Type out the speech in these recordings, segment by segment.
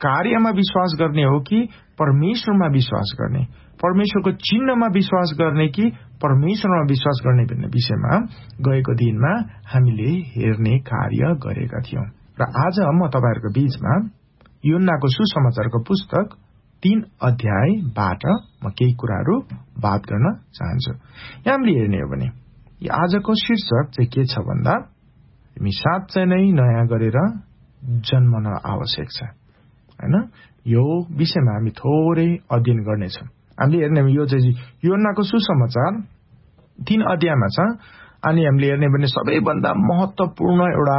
कार्यमा विश्वास गर्ने हो कि परमेश्वरमा विश्वास गर्ने, परमेश्वरको चिन्हमा विश्वास गर्ने कि परमेश्वरमा विश्वास गर्ने भन्ने विषयमा गएको दिनमा हामीले हेर्ने कार्य गरेका थियौं। र आज म तपाईहरुको बीचमा यूहन्नाको सुसमाचारको पुस्तक 3 अध्यायबाट म केही कुराहरू बात गर्न चाहन्छु। यहाँ हामीले हेर्ने हो भने आजको शीर्षक चाहिँ के छ भन्दा हामी साँच्चै नै नयाँ गरेर जन्मन आवश्यक छ, हैन? यो विषयमा हामी थोरै अध्ययन गर्नेछौं। हामीले हेर्ने यो चाहिँ यूहन्नाको सुसमाचार 3 अध्यायमा छ। अनि हामीले हेर्ने भने सबैभन्दा महत्त्वपूर्ण एउटा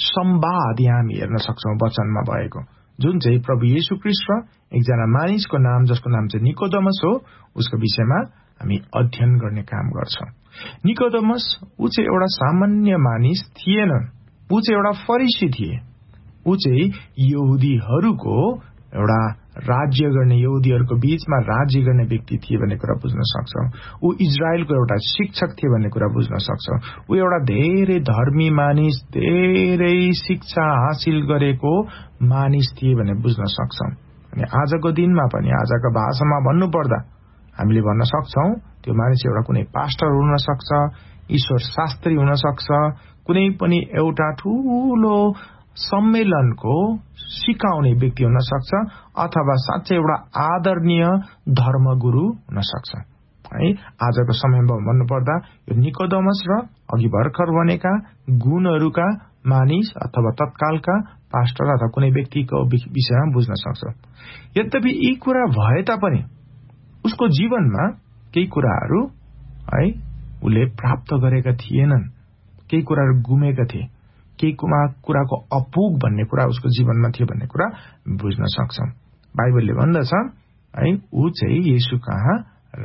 संवाद यहाँ हामी हेर्न सक्छौं वचनमा भएको, जुन चाहिँ प्रभु येशू ख्रीष्ट र एकजना मानिसको नाम जसको नाम चाहिँ निकोदेमस हो, उसको विषयमा हामी अध्ययन गर्ने काम गर्छौं। निकोदेमस ऊ चाहिँ एउटा सामान्य मानिस थिएन, ऊ चाहिँ एउटा फरिसी थिए। ऊ चाहिँ यहुदीहरूको एउटा राज्य गर्ने, यहुदीहरूको बीचमा राज्य गर्ने व्यक्ति थिए भन्ने कुरा बुझ्न सक्छौं। ऊ इजरायलको एउटा शिक्षक थिए भन्ने कुरा बुझ्न सक्छौं। ऊ एउटा धेरै धर्मी मानिस, धेरै शिक्षा हासिल गरेको मानिस थिए भन्ने बुझ्न सक्छौं। अनि आजको दिनमा पनि आजको भाषामा भन्नुपर्दा हामीले भन्न सक्छौं त्यो मानिस एउटा कुनै पास्टर हुन सक्छ, ईश्वर शास्त्री हुन सक्छ, कुनै पनि एउटा ठूलो सम्मेलनको सिकाउने व्यक्ति हुन सक्छ, अथवा साँच्चै एउटा आदरणीय धर्मगुरु हुन सक्छ, है? आजको समयमा भन्नुपर्दा यो निकोदेमस र अघि भर्खर बनेका गुणहरूका मानिस अथवा तत्कालका पास्टर अथवा कुनै व्यक्तिको विषयमा बुझ्न सक्छौं। यद्यपि यी कुरा भए तापनि उसको जीवनमा केही कुराहरू है उले प्राप्त गरेका थिएनन्, केही कुराहरू गुमेका थिए, केही कुराको अपुग भन्ने कुरा उसको जीवनमा थियो भन्ने कुरा बुझ्न सक्छौं। बाइबलले भन्दछ है ऊ चाहिँ येशू कहाँ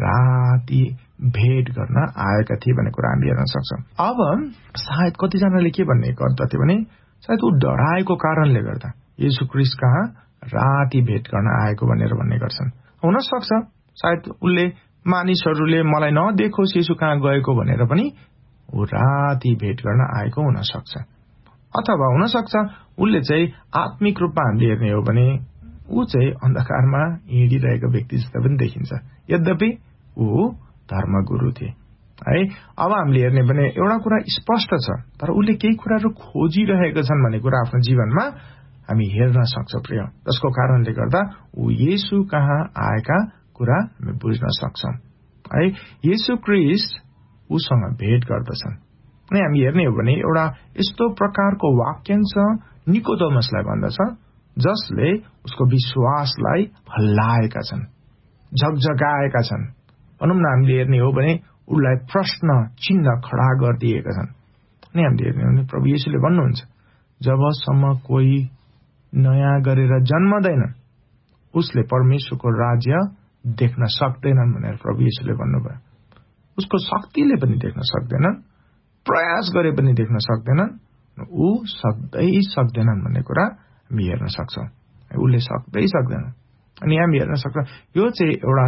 राति भेट गर्न आएका थिए भन्ने कुरा हामी हेर्न सक्छौं। अब सायद कतिजनाले के भन्ने गर्दथे भने सायद ऊ डराएको कारणले गर्दा येशू ख्रीष्ट कहाँ राति भेट गर्न आएको भनेर भन्ने गर्छन्। हुन सक्छ सायद उले मानिसहरूले मलाई नदेखोस् येशू कहाँ गएको भनेर पनि ऊ राति भेट गर्न आएको हुन सक्छ। अथवा हुन सक्छ उले चाहिँ आत्मिक रूपमा हामीले हेर्ने हो भने ऊ चाहिँ अन्धकारमा हिँडिरहेको व्यक्ति जस्तो पनि देखिन्छ। यद्यपि ऊ धर्मगुरु थिए, है? अब हामीले हेर्ने भने एउटा कुरा स्पष्ट छ, तर उले केही कुराहरू खोजिरहेका छन् भन्ने कुरा आफ्नो जीवनमा हामी हेर्न सक्छौं प्रिय, जसको कारणले गर्दा ऊ येशू कहाँ आएका कुरा हामी बुझ्न सक्छौं, है? येशू ख्रीष्ट उसँग भेट गर्दछन्। अनि हामी हेर्ने हो भने एउटा यस्तो प्रकारको वाक्यांश निकोदेमसलाई भन्दछ जसले उसको विश्वासलाई हल्लाएका छन्, झकझकाएका छन्। भनौं न हामीले हेर्ने हो भने उलाई प्रश्न चिन्ह खडा गरिदिएका छन्। अनि हामीले हेर्ने हो भने प्रभु येशूले भन्नुहुन्छ जबसम्म कोही नयाँ गरेर जन्मदैन उसले परमेश्वरको राज्य देख्न सक्दैनन् भनेर प्रभु येशूले भन्नुभयो। उसको शक्तिले पनि देख्न सक्दैनन्, प्रयास गरे पनि देख्न सक्दैनन्, ऊ सक्दै सक्दैनन् भन्ने कुरा हामी हेर्न सक्छौं। उसले सक्दै सक्दैनन्। अनि हामी हेर्न सक्छौं यो चाहिँ एउटा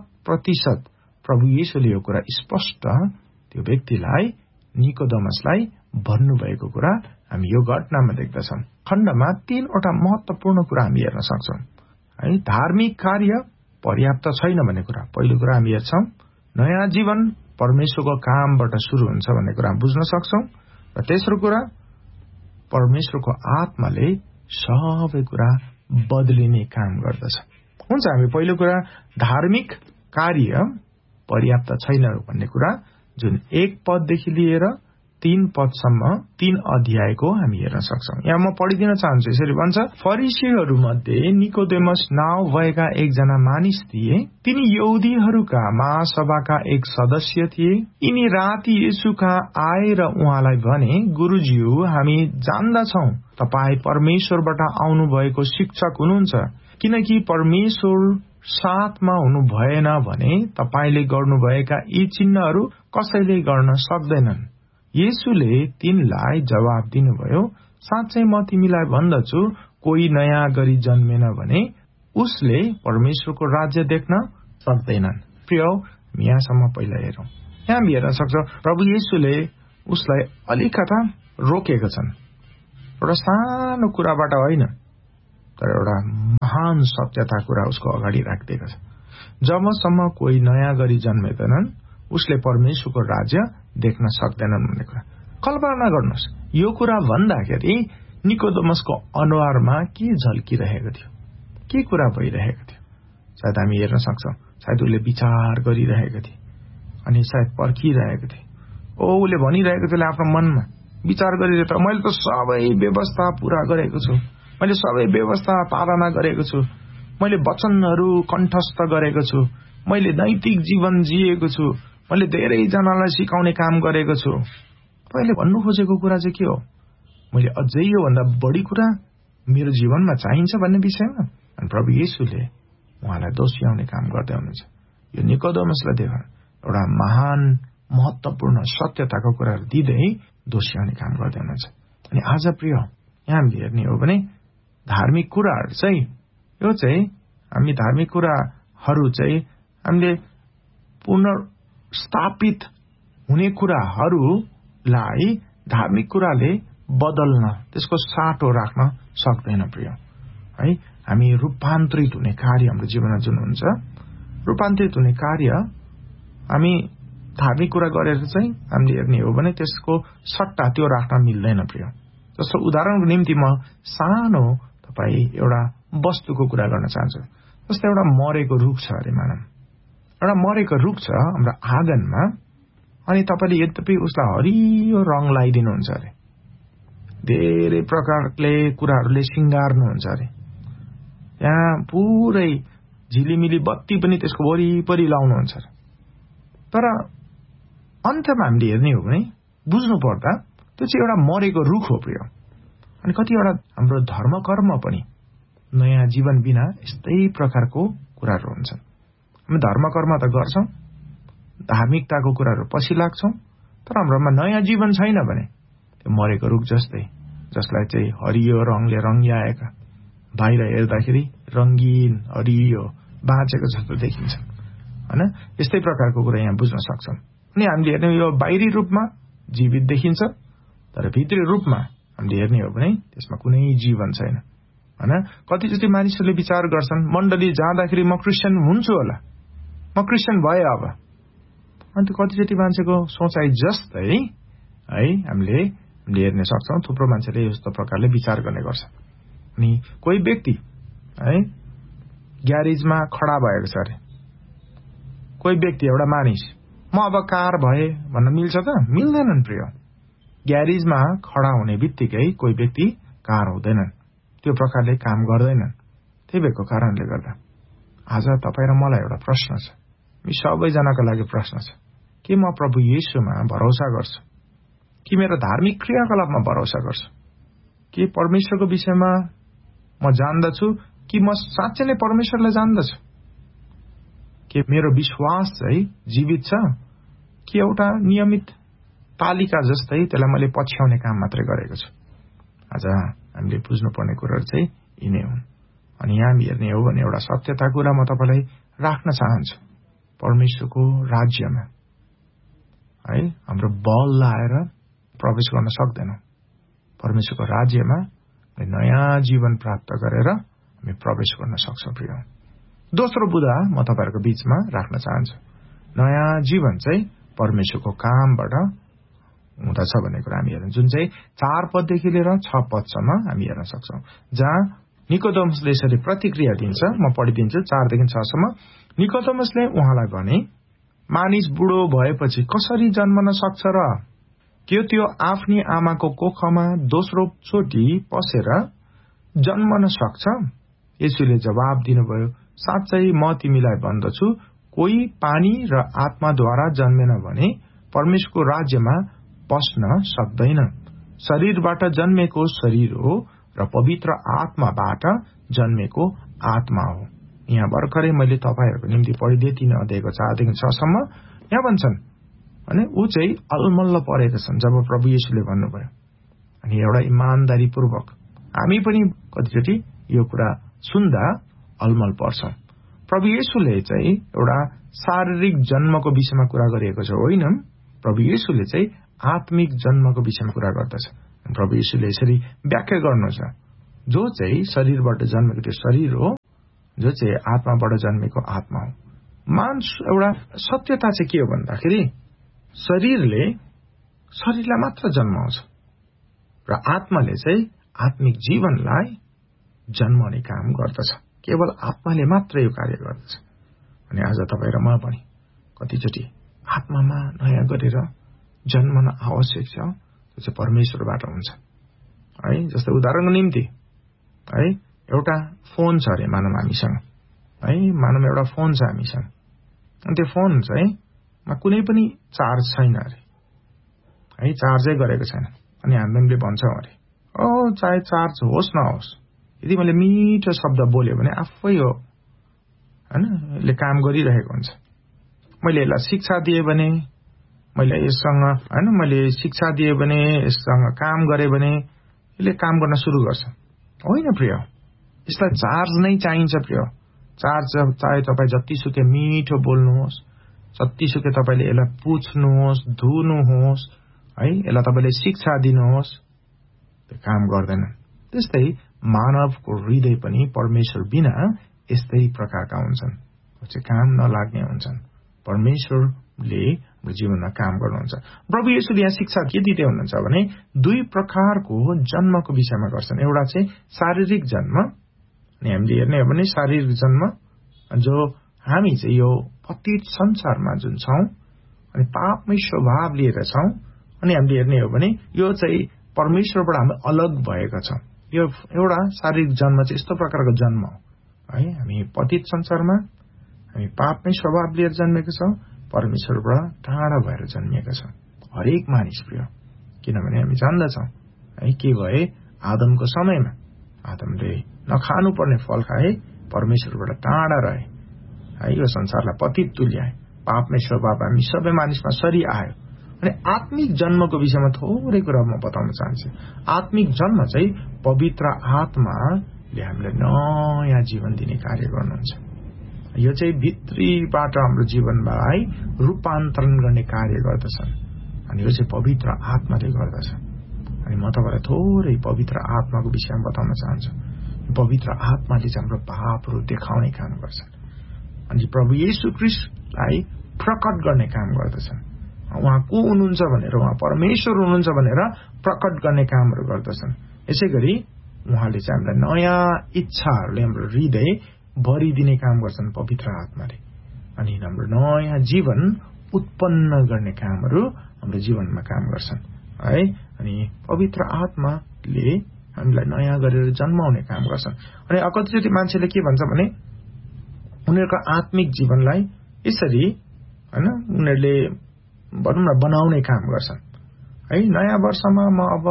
100% प्रभु येशूले यो कुरा स्पष्ट त्यो व्यक्तिलाई निकोदेमसलाई भन्नुभएको कुरा हामी यो घटनामा देख्दछौं। खण्डमा 3 वटा महत्त्वपूर्ण कुरा हामी हेर्न सक्छौं, है? धार्मिक कार्य पर्याप्त छैन भन्ने कुरा पहिलो कुरा हामी हेर्छौं। नयाँ जीवन परमेश्वरको कामबाट सुरु हुन्छ भन्ने कुरा बुझ्न सक्छौं। र तेस्रो कुरा परमेश्वरको आत्माले सबै कुरा बदलिने काम गर्दछ। हुन्छ हामी पहिलो कुरा धार्मिक कार्य पर्याप्त छैन भन्ने कुरा जुन 1 पददेखि लिएर 3 पदसम्म 3 अध्यायको हामी हेर्न सक्छौं। यहाँ म पढिदिन चाहन्छु। यसरी भन्छ, फरिसीहरू मध्ये निकोदेमस नाउँ भएका एकजना मानिस थिए। तिनी यहुदीहरूका महासभाका एक सदस्य थिए। यिनी राति येशू कहाँ आए र उहाँलाई भने, गुरुज्यू, हामी जान्दछौं तपाई परमेश्वरबाट आउनु भएको शिक्षक हुनुहुन्छ, किनकि परमेश्वर साथमा हुनु भएन भने तपाईले गर्नुभएका यी चिन्हहरू कसैले गर्न सक्दैनन्। येशूले तिनलाई जवाब दिनुभयो, साँच्चै म तिमीलाई भन्दछु, कोही नयाँ गरी जन्मेन भने उसले परमेश्वरको राज्य देख्न सक्दैनन्। प्रिय, यहाँसम्म पहिला हेरौं। यहाँ हामी हेर्न सक्छौं प्रभु येशूले उसलाई अलिकता रोकेका छन्। एउटा सानो कुराबाट होइन, तर एउटा महान सत्यता कुरा उसको अगाडि राखिदिएको छ। जबसम्म कोही नयाँ गरी जन्मेदैनन् उसले परमेश्वरको राज्य देख्न सक्दैनन् भन्ने कुरा कल्पना गर्नुहोस्। यो कुरा भन्दाखेरि निकोदेमसको अनुहारमा के झल्किरहेको थियो, के कुरा भइरहेको थियो, सायद हामी हेर्न सक्छौं। सायद उसले विचार गरिरहेको थिए अनि सायद पर्खिरहेको थिए। उसले भनिरहेको थियो आफ्नो मनमा विचार गरिरहेको, मैले त सबै व्यवस्था पूरा गरेको छु, मैले सबै व्यवस्था पालना गरेको छु, मैले वचनहरू कण्ठस्थ गरेको छु, मैले नैतिक जीवन जिएको छु, मैले धेरैजनालाई सिकाउने काम गरेको छु। तपाईँले भन्नु खोजेको कुरा चाहिँ के हो? मैले अझै योभन्दा बढी कुरा मेरो जीवनमा चाहिन्छ भन्ने विषयमा। अनि प्रभु येशूले उहाँलाई दोस्याउने काम गर्दै हुनुहुन्छ। यो निकोदेमसलाई देखा एउटा महान महत्वपूर्ण सत्यताको कुराहरू दिँदै दोस्याउने काम गर्दै हुनुहुन्छ। अनि आज प्रिय यहाँ हामीले हेर्ने हो भने धार्मिक कुराहरू चाहिँ यो चाहिँ हामी धार्मिक कुराहरू चाहिँ हामीले पुनर्स्थापित हुने कुराहरूलाई धार्मिक कुराले बदल्न, त्यसको साटो राख्न सक्दैन प्रिय है। हामी रूपान्तरित हुने कार्य हाम्रो जीवनमा जुन हुन्छ, रूपान्तरित हुने कार्य हामी धार्मिक कुरा गरेर चाहिँ हामीले हेर्ने हो भने त्यसको सट्टा त्यो राख्न मिल्दैन प्रिय। जस्तो उदाहरणको निम्ति म सानो तपाईँ एउटा वस्तुको कुरा गर्न चाहन्छु। जस्तो एउटा मरेको रुख छ अरे मानौँ, एउटा मरेको रुख छ हाम्रो आँगनमा, अनि तपाईँले यद्यपि उसलाई हरियो रङ लगाइदिनुहुन्छ अरे, धेरै प्रकारले कुराहरूले सिंगार्नुहुन्छ अरे, त्यहाँ पुरै झिलिमिली बत्ती पनि त्यसको वरिपरि लाउनुहुन्छ अरे। तर अन्त्यमा हामीले हेर्ने हो भने बुझ्नु पर्दा त्यो चाहिँ एउटा मरेको रुख हो प्रिय। अनि कतिवटा हाम्रो धर्म कर्म पनि नयाँ जीवन बिना यस्तै प्रकारको कुराहरू हुन्छन्। हामी धर्म कर्म त गर्छौं, धार्मिकताको कुराहरू पछि लाग्छौं, तर हाम्रोमा नयाँ जीवन छैन भने त्यो मरेको रुख जस्तै, जसलाई चाहिँ हरियो रङले रङ्ग्याएका, बाहिर हेर्दाखेरि रङ्गीन हरियो बाँचेको जस्तो देखिन्छ हैन। यस्तै प्रकारको कुरा यहाँ बुझ्न सक्छौं। अनि हामीले हेर्ने यो बाहिरी रूपमा जीवित देखिन्छ, तर भित्री रूपमा हामीले हेर्ने हो भने त्यसमा कुनै जीवन छैन हैन। कतिचोटि मानिसहरूले विचार गर्छन् मण्डली जाँदाखेरि म क्रिस्चियन हुन्छु होला, म क्रिस्चियन भए अब। अनि कतिचोटि मान्छेको सोचाइ जस्तै है हामीले हेर्न सक्छौं। थुप्रो मान्छेले यस्तो प्रकारले विचार गर्ने गर्छ। अनि कोही व्यक्ति है ग्यारेजमा खडा भएको छ अरे, कोही व्यक्ति एउटा मानिस म अब कार भए भन्न मिल्छ त? मिल्दैनन् प्रिय। ग्यारेजमा खडा हुने बित्तिकै कोही व्यक्ति कार हुँदैनन्, त्यो प्रकारले काम गर्दैनन्। त्यही भएको कारणले गर्दा आज तपाईँ र मलाई एउटा प्रश्न छ, यी सबैजनाको लागि प्रश्न छ, के म प्रभु येशूमा भरोसा गर्छु, कि मेरो धार्मिक क्रियाकलापमा भरोसा गर्छु, के परमेश्वरको विषयमा म जान्दछु, कि म साँच्चै नै परमेश्वरलाई जान्दछु, के मेरो विश्वास चाहिँ जीवित छ, कि एउटा नियमित तालिका जस्तै त्यसलाई मैले पछ्याउने काम मात्रै गरेको छु। आज हामीले बुझ्नुपर्ने कुराहरू चाहिँ यिनै हुन्। अनि यहाँ हेर्ने हो भने एउटा सत्यता कुरा म तपाईलाई राख्न चाहन्छु। परमेश्वरको राज्यमा है हाम्रो बल लाएर प्रवेश गर्न सक्दैनौं। परमेश्वरको राज्यमा नयाँ जीवन प्राप्त गरेर हामी प्रवेश गर्न सक्छौं प्रिय। दोस्रो बुँदा म तपाईहरुको बीचमा राख्न चाहन्छु। नयाँ जीवन चाहिँ परमेश्वरको कामबाट हुँदछ भन्ने कुरा हामी हेर्छौं, जुन चाहिँ 4 पददेखि लिएर 6 पदसम्म हामी हेर्न सक्छौं, जहाँ निकोदेमसले यसरी प्रतिक्रिया दिन्छ। म पढिदिन्छु 4 देखि 6 सम्म। निकोदेमसले उहाँलाई भने, मानिस बुढो भएपछि कसरी जन्मन सक्छ र? के त्यो आफ्नी आमाको कोखमा दोस्रो चोटी पसेर जन्मन सक्छ? येशूले जवाब दिनुभयो, साँच्चै म तिमीलाई भन्दछु, कोही पानी र आत्माद्वारा जन्मेन भने परमेश्वरको राज्यमा पस्न सक्दैन। शरीरबाट जन्मेको शरीर हो र पवित्र आत्माबाट जन्मेको आत्मा हो। यहाँ भर्खरै मैले तपाईहरुको निम्ति पढिदिए 3 अध्यायको 4 देखि 6 सम्म। यहाँ भन्छन् अनि ऊ चाहिँ अलमल्ल परेका छन् जब प्रभु येशूले भन्नुभयो। अनि एउटा इमानदारी पूर्वक हामी पनि कतिचोटि यो कुरा सुन्दा अलमल पर्छौं। प्रभु येशूले चाहिँ एउटा शारीरिक जन्मको विषयमा कुरा गरिएको छ होइन, प्रभु येशूले चाहिँ आत्मिक जन्मको विषयमा कुरा गर्दछ। प्रभु येशूले यसरी व्याख्या गर्नुहुन्छ, जो चाहिँ शरीरबाट जन्मेको त्यो शरीर हो जो चाहिँ आत्माबाट जन्मेको आत्मा हो। एउटा सत्यता चाहिँ के हो भन्दाखेरि शरीरलाई मात्र जन्माउँछ र आत्माले चाहिँ आत्मिक जीवनलाई जन्माउने काम गर्दछ। केवल आत्माले मात्र यो कार्य गर्दछ। अनि आज तपाईँ र म पनि कतिचोटि आत्मामा नयाँ गरेर जन्मन आवश्यक छ, त्यो चाहिँ परमेश्वरबाट हुन्छ है। जस्तै उदाहरणको निम्ति है, एउटा फोन छ अरे मानव हामीसँग है, मानव एउटा फोन छ हामीसँग, अनि त्यो फोन चाहिँ कुनै पनि चार्ज छैन अरे है, चार्जै गरेको छैन। अनि हामीले भन्छौँ अरे चाहे चार्ज होस् नहोस्, यदि मैले मिठो शब्द बोल्यो भने आफै हो हैन, यसले काम गरिरहेको हुन्छ। मैले यसलाई शिक्षा दिए भने, मैले शिक्षा दिए भने, यससँग काम गरे भने यसले काम गर्न सुरु गर्छ। होइन प्रिय, यसलाई चार्ज नै चाहिन्छ प्रिय। चार्ज चाहे तपाईँ जतिसुकै मिठो बोल्नुहोस्, जतिसुकै तपाईँले यसलाई पुछ्नुहोस्, धुनुहोस् है, यसलाई तपाईँले शिक्षा दिनुहोस्, त्यो काम गर्दैन। त्यस्तै मानवको हृदय पनि परमेश्वर बिना यस्तै प्रकारका हुन्छन्, चाहिँ काम नलाग्ने हुन्छन्। परमेश्वरले हाम्रो जीवनमा काम गर्नुहुन्छ। प्रभु येशूले यहाँ शिक्षा के दिँदै हुनुहुन्छ भने दुई प्रकारको जन्मको विषयमा गर्छन्। एउटा चाहिँ शारीरिक जन्म, अनि हामीले हेर्ने हो भने शारीरिक जन्म जो हामी चाहिँ यो पतित संसारमा जुन छौं अनि पापमै स्वभाव लिएर छौं, अनि हामीले हेर्ने हो भने यो चाहिँ परमेश्वरबाट हामी अलग भएका छौं। यो एउटा शारीरिक जन्म चाहिँ यस्तो प्रकारको जन्म हो है। हामी पतित संसारमा हामी पापमै स्वभाव लिएर जन्मेका छौं, परमेश्वरबाट टाढा भएर जन्मिएका छौं हरेक मानिस प्रिय। किनभने हामी जान्दछौं है, के भए आदमको समयमा आदमले नखानु पर्ने फल खाए, परमेश्वरबाट टाढा रहे है, यो संसारलाई पतित तुल्याए, पापमै स्वभाव हामी सबै मानिसमा सरी आयो। अनि आत्मिक जन्मको विषयमा थोरै कुरा म बताउन चाहन्छु। आत्मिक जन्म चाहिँ पवित्र आत्माले हामीलाई नयाँ जीवन दिने कार्य गर्नुहुन्छ। यो चाहिँ भित्रीबाट हाम्रो जीवनलाई रूपान्तरण गर्ने कार्य गर्दछन्, अनि यो चाहिँ पवित्र आत्माले गर्दछ। अनि म तपाईलाई थोरै पवित्र आत्माको विषयमा बताउन चाहन्छु। पवित्र आत्माले चाहिँ हाम्रो पापहरू देखाउने काम गर्छन्, अनि प्रभु येशू ख्रीष्टलाई प्रकट गर्ने काम गर्दछन्। उहाँ को हुनुहुन्छ भनेर, उहाँ परमेश्वर हुनुहुन्छ भनेर प्रकट गर्ने कामहरू गर्दछन्। यसै गरी उहाँले चाहिँ हामीलाई नयाँ इच्छाहरूले हाम्रो हृदय भरिदिने काम गर्छन् पवित्र आत्माले, अनि हाम्रो नयाँ जीवन उत्पन्न गर्ने कामहरू हाम्रो जीवनमा काम गर्छन् है। अनि पवित्र आत्माले हामीलाई नयाँ गरेर जन्माउने काम गर्छन्। अनि कतिचोटि मान्छेले के भन्छ भने उनीहरूको आत्मिक जीवनलाई यसरी हैन उनीहरूले भनौँ न बनाउने काम गर्छन् है। नयाँ वर्षमा म अब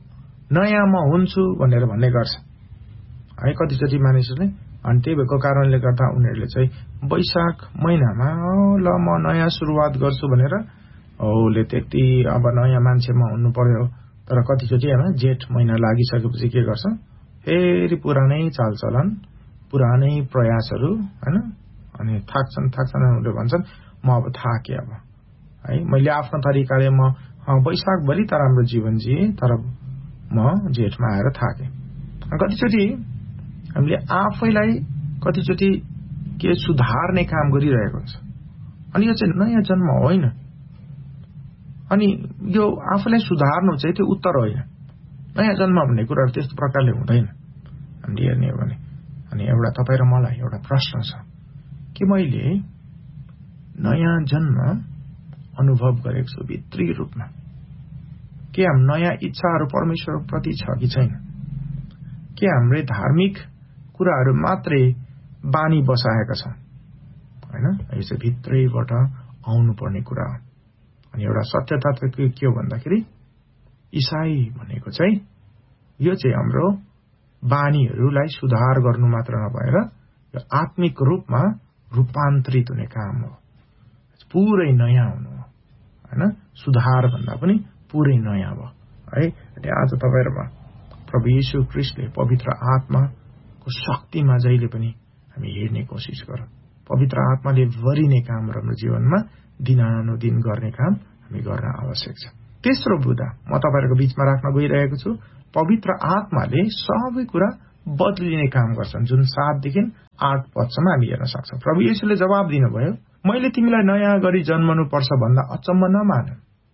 नयाँमा हुन्छु भनेर भन्ने गर्छ है कतिचोटि मानिसहरूले। अनि त्यही भएको कारणले गर्दा उनीहरूले चाहिँ वैशाख महिनामा ल म नयाँ सुरुवात गर्छु भनेर उसले त्यति अब नयाँ मान्छेमा हुनु पर्यो। तर कतिचोटि हैन जेठ महिना लागिसकेपछि के गर्छ, फेरि पुरानै चालचलन, पुरानै प्रयासहरू हैन, अनि थाक्छन् उनीहरूले भन्छन् म अब थाके अब है, मैले आफ्नो तरिकाले म वैशाखभरि त राम्रो जीवन जिए, तर म जेठमा आएर थाके। कतिचोटि हामीले आफैलाई कतिचोटि के सुधार्ने काम गरिरहेको हुन्छ, अनि यो चाहिँ नयाँ जन्म होइन। अनि यो आफूलाई सुधार्नु चाहिँ त्यो उत्तर होइन। नयाँ जन्म भन्ने कुराहरू त्यस्तो प्रकारले हुँदैन हामीले हेर्ने हो भने। अनि एउटा तपाईँ र मलाई एउटा प्रश्न छ, के मैले नयाँ जन्म अनुभव गरेको छु भित्री रूपमा? के हाम नयाँ इच्छाहरू परमेश्वर प्रति छ कि छैन? के हाम्रो धार्मिक कुराहरू मात्रै बानी बसाएका छौं हैन? यो चाहिँ भित्रैबाट आउनु पर्ने कुरा हो। अनि एउटा सत्यता त के हो भन्दाखेरि ईसाई भनेको चाहिँ यो चाहिँ हाम्रो बानीहरूलाई सुधार गर्नु मात्र नभएर यो आत्मिक रूपमा रूपान्तरित हुने काम हो, पुरै नयाँ हुनु हो हैन। सुधार भन्दा पनि पुरै नयाँ भयो है। अनि आज तपाईँ र प्रभु येशू ख्रीष्टले पवित्र आत्माको शक्तिमा जहिले पनि हामी हेर्ने कोसिस गरौँ। पवित्र आत्माले भरिने काम हाम्रो जीवनमा दिनानुदिन गर्ने काम हामी गर्न आवश्यक छ। तेस्रो बुँदा म तपाईहरुको बीचमा राख्न गइरहेको छु, पवित्र आत्माले सबै कुरा बदलिने काम गर्छन्, जुन 7 देखि 8 पदसम्म हामी हेर्न सक्छौं। प्रभु येशूले जवाब दिनुभयो, मैले तिमीलाई नयाँ गरी जन्मनु पर्छ भन्दा अचम्म नमान।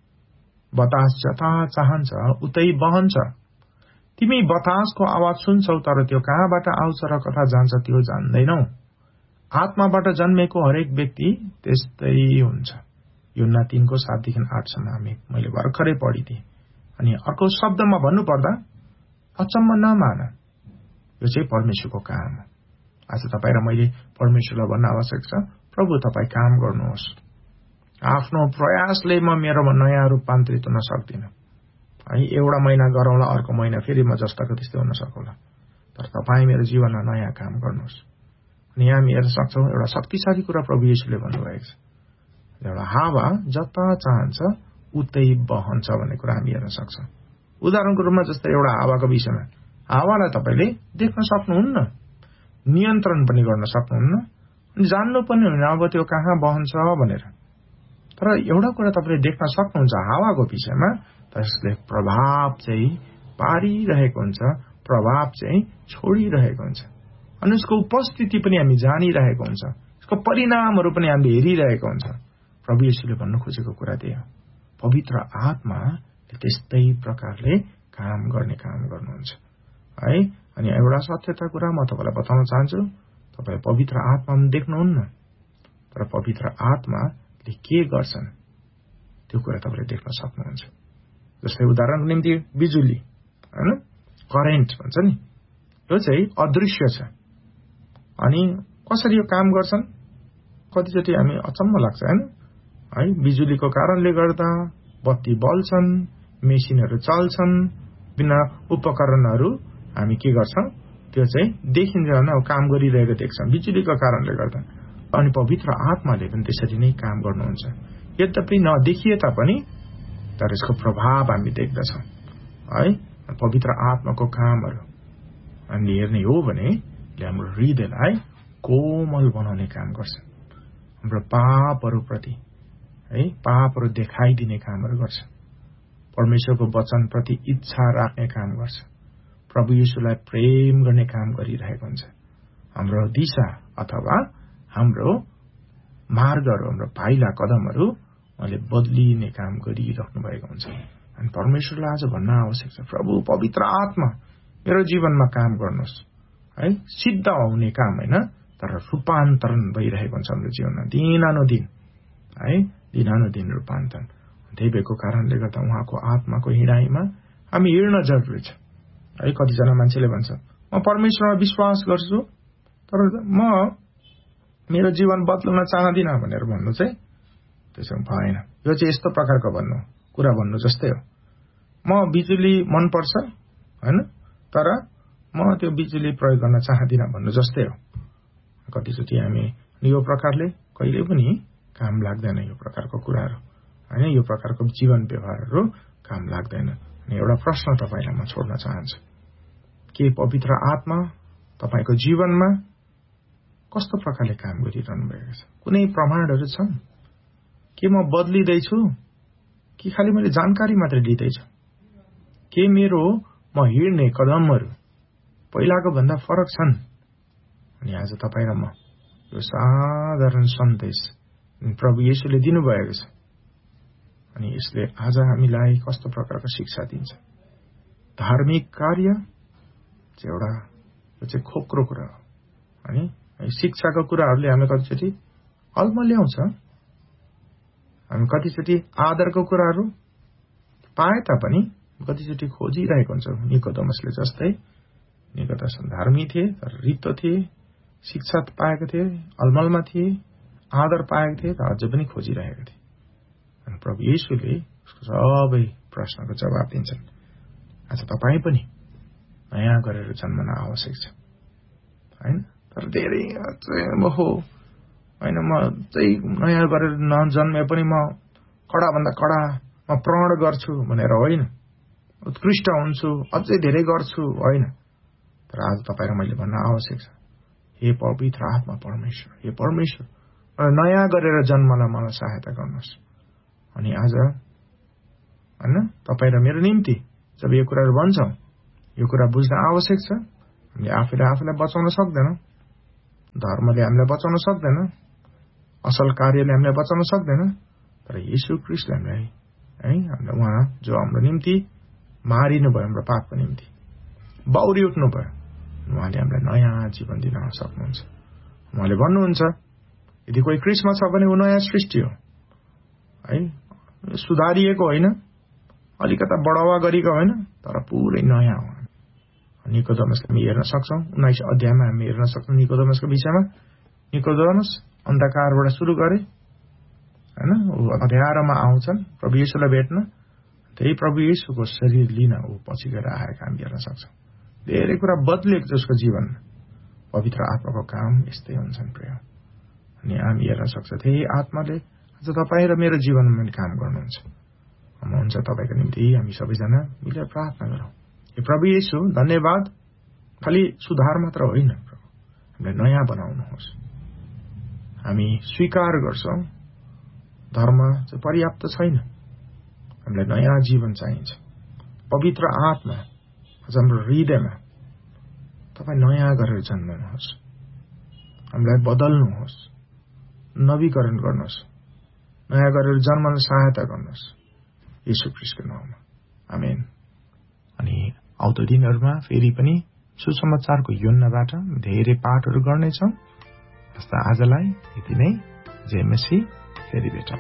बतास जता चाहन्छ उतै बहन्छ। तिमी बतासको आवाज सुन्छौ, तर त्यो कहाँबाट आउँछ र कता जान्छ त्यो जान्दैनौ। आत्माबाट जन्मेको हरेक व्यक्ति त्यस्तै हुन्छ। यूहन्ना 3 7 देखि 8 सम्म मैले भर्खरै पढिदिए। अनि अर्को शब्दमा भन्नुपर्दा अचम्म नमान, यो चाहिँ परमेश्वरको काम हो। आज तपाईँ र मैले परमेश्वरलाई भन्न आवश्यक छ, प्रभु तपाईँ काम गर्नुहोस्। आफ्नो प्रयासले म मेरो नयाँ रूपान्तरित हुन सक्दिनँ है। एउटा महिना गरौँला, अर्को महिना फेरि म जस्ताको त्यस्तै हुन सकौँला, तर तपाईँ मेरो जीवनमा नयाँ काम गर्नुहोस्। अनि यहाँ हामी हेर्न सक्छौँ एउटा शक्तिशाली कुरा प्रभु येशूले भन्नुभएको छ। एउटा हावा जता चाहन्छ उतै बहन्छ भन्ने कुरा हामी हेर्न सक्छौँ। उदाहरणको रूपमा जस्तै एउटा हावाको विषयमा, हावालाई तपाईँले देख्न सक्नुहुन्न, नियन्त्रण पनि गर्न सक्नुहुन्न, अनि जान्नु पनि हुन्न अब त्यो कहाँ बहन्छ भनेर। तर एउटा कुरा तपाईँले देख्न सक्नुहुन्छ हावाको विषयमा, त्यसले प्रभाव चाहिँ पारिरहेको हुन्छ, प्रभाव चाहिँ छोडिरहेको हुन्छ, अनि उसको उपस्थिति पनि हामी जानिरहेको हुन्छ, उसको परिणामहरू पनि हामीले हेरिरहेको हुन्छ। प्रभु येशूले भन्नु खोजेको कुरा त्यही हो। पवित्र आत्मा त्यस्तै प्रकारले काम गर्नुहुन्छ है। अनि एउटा सत्यता कुरा म तपाईँलाई बताउन चाहन्छु, तपाईँ पवित्र आत्मा देख्नुहुन्न, तर पवित्र आत्माले के गर्छन् त्यो कुरा तपाईँले देख्न सक्नुहुन्छ। जस्तै उदाहरणको निम्ति बिजुली हैन, करेन्ट भन्छ नि, यो चाहिँ अदृश्य छ। अनि कसरी यो काम गर्छन् कतिचोटि हामी अचम्म लाग्छ हैन है। बिजुलीको कारणले गर्दा बत्ती बल्छन्, मेसिनहरू चल्छन्, बिना उपकरणहरू हामी के गर्छौं त्यो चाहिँ देखिँदैन, काम गरिरहेको देख्छौं बिजुलीको कारणले गर्दा। अनि पवित्र आत्माले पनि त्यसरी नै काम गर्नुहुन्छ। यद्यपि नदेखिए तापनि तर यसको प्रभाव हामी देख्दछौं है। पवित्र आत्माको कामहरू हामीले हेर्ने हो भने हाम्रो हृदयलाई कोमल बनाउने काम गर्छ, हाम्रो पापहरूप्रति है पापहरू देखाइदिने कामहरू गर्छ, परमेश्वरको वचनप्रति इच्छा राख्ने काम गर्छ, प्रभु येशूलाई प्रेम गर्ने काम गरिरहेको हुन्छ। हाम्रो दिशा अथवा हाम्रो मार्गहरू, हाम्रो पाइला कदमहरू उहाँले बदलिने काम गरिराख्नु भएको हुन्छ। अनि परमेश्वरलाई आज भन्न आवश्यक छ, प्रभु पवित्र आत्मा मेरो जीवनमा काम गर्नुहोस् है। सिद्ध हुने काम होइन, तर रूपान्तरण भइरहेको हुन्छ हाम्रो जीवनमा दिनानुदिन है, दिनानुदिन रूपान्तरण। त्यही भएको कारणले गर्दा उहाँको आत्माको हिँडाइमा हामी हिँड्न जरुरी छ है। कतिजना मान्छेले भन्छ म परमेश्वरमा विश्वास गर्छु तर म मेरो जीवन बदल्न चाहदिनँ भनेर भन्नु चाहिँ त्यसो भएन। यो चाहिँ यस्तो प्रकारको कुरा भन्नु जस्तै हो, म बिजुली मन पर्छ हैन, तर म त्यो बिजुली प्रयोग गर्न चाहदिनँ भन्नु जस्तै हो। कतिचोटि हामी यो प्रकारले कहिले पनि काम लाग्दैन, यो प्रकारको कुराहरू हैन, यो प्रकारको जीवन व्यवहारहरू काम लाग्दैन। अनि एउटा प्रश्न तपाईलाई म छोड्न चाहन्छु, के पवित्र आत्मा तपाईको जीवनमा कस्तो प्रकारले काम गरिरहनु भएको छ? कुनै प्रमाणहरू छन्? के म बदलिदैछु कि खालि मैले जानकारी मात्रै लिँदैछु? के मेरो म हिँड्ने कदमहरू पहिलाको भन्दा फरक छन्? अनि आज तपाईँ र म यो साधारण सन्देश प्रभु येशूले दिनुभएको छ, अनि यसले आज हामीलाई कस्तो प्रकारको शिक्षा दिन्छ? धार्मिक कार्य चाहिँ एउटा यो चाहिँ खोक्रो कुरा हो अनि शिक्षाको कुराहरूले हामी कतिचोटि अल्मल्याउँछ। हामी कतिचोटि आदरको कुराहरू पाए तापनि कतिचोटि खोजिरहेको हुन्छ। निकोदेमसले जस्तै, निकोदेमस धर्मी थिए तर रित्तो थिए, शिक्षा पाएको थिए, अलमलमा थिए, आदर पाएको थिए तर अझ पनि खोजिरहेको थिए। अनि प्रभु येशूले सबै प्रश्नको जवाब दिन्छन्। आज तपाईँ पनि नयाँ गरेर जन्मन आवश्यक छ हैन, तर धेरै हो हैन, म चाहिँ नयाँ गरेर नजन्मे पनि म कडा भन्दा कडा म प्रण गर्छु भनेर होइन, उत्कृष्ट हुन्छु, अझै धेरै गर्छु होइन। तर आज तपाईँ र मैले भन्न आवश्यक छ, हे पवित्र आत्मा परमेश्वर, हे परमेश्वर नयाँ गरेर जन्मलाई मलाई सहायता गर्नुहोस्। अनि आज हैन तपाईँ र मेरो निम्ति जब यो कुराहरू भन्छौं, यो कुरा बुझ्न आवश्यक छ हामीले आफैले आफूलाई बचाउन सक्दैनौँ, धर्मले हामीलाई बचाउन सक्दैन, असल कार्यले हामीलाई बचाउन सक्दैन, तर येशू ख्रीष्टले हामीलाई हामीलाई उहाँ जो हाम्रो निम्ति मारिनु भयो, हाम्रो पापको निम्ति बाउरी उठ्नु भयो, उहाँले हामीलाई नयाँ जीवन दिन सक्नुहुन्छ। उहाँले भन्नुहुन्छ यदि कोही ख्रीष्टमा छ भने ऊ नयाँ सृष्टि हो, सुधारिएको होइन, अलिकता बढावा गरेको होइन, तर पुरै नयाँ हो। निकोदेमसलाई हामी हेर्न सक्छौँ, 19 अध्यायमा हामी हेर्न सक्छौँ निकोदेमसको विषयमा। निकोदेमस अन्धकारबाट सुरु गरे, ऊ अँध्यारोमा आउँछन् प्रभु येशूलाई भेट्न, त्यही प्रभु येशूको शरीर लिन ऊ पछि गएर आएका हामी हेर्न सक्छौँ। धेरै कुरा बदलेको छ उसको जीवन। पवित्र आत्माको काम यस्तै हुन्छन् प्रिय। अनि हामी हेर्न सक्छौँ त्यही आत्माले आज तपाईँ र मेरो जीवनमा पनि काम गर्नुहुन्छ। हुन्छ तपाईँको निम्ति हामी सबैजना मिलेर प्रार्थना गरौँ। हे प्रभु येशू, धन्यवाद, खालि सुधार मात्र होइन, हामीलाई नयाँ बनाउनुहोस्। हामी स्वीकार गर्छौँ धर्म चाहिँ पर्याप्त छैन, हामीलाई नयाँ जीवन चाहिन्छ। पवित्र आत्मा आज हाम्रो हृदयमा तपाईँ नयाँ गरेर जन्माउनुहोस्, हामीलाई बदल्नुहोस्, नवीकरण गर्नुहोस्, नयाँ गरेर जन्मन सहायता गर्नुहोस् येशू ख्रीष्टको नाममा, आमेन। अनि आउँदो दिनहरूमा फेरि पनि सुसमाचारको योजनाबाट धेरै पाठहरू गर्नेछौँ। जस्ता आजलाई यति नै। जय मसीह, फेरि भेटौँ।